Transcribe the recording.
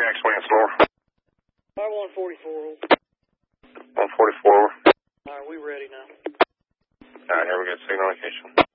Jack swing slower. 144. 144 over. Alright, we ready now. Alright, here we go. Signal location.